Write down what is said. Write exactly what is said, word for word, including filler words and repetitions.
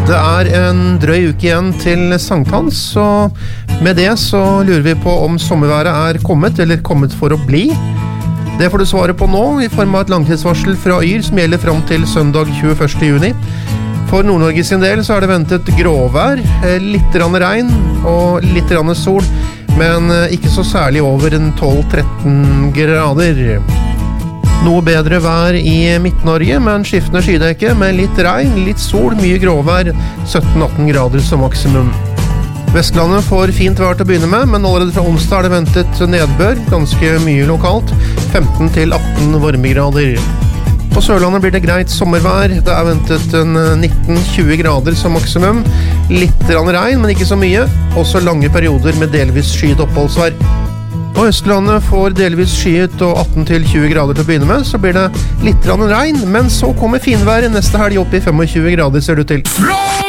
Det er en drøy uke igjen til sankthans, så med det så lurer vi på om sommerværet er kommet, eller kommet for å bli. Det får du svare på nå, i form av et langtidsvarsel fra Yr som gjelder frem til søndag tjueførste juni. For Nord-Norge sin del så er det ventet gråvær, litt rann regn og litt rann sol, men ikke så særlig over en tolv til tretten grader. Noe bedre vær i Midt-Norge, men skiftende skydekke med litt regn, litt sol, mye gråvær, sytten til atten grader som maksimum. Vestlandet får fint vær til å begynne med, men allerede fra onsdag er det ventet nedbør, ganske mye lokalt, femten til atten varmegrader. På Sørlandet blir det greit sommervær, det er ventet en nitten til tjue grader som maksimum, litt regn, men ikke så mye, også lange perioder med delvis skyet oppholdsvær. På Østlandet får delvis skyet og atten til tjue grader til å begynne med, så blir det litt regn, men så kommer finværet neste helg opp i tjuefem grader ser det ut til.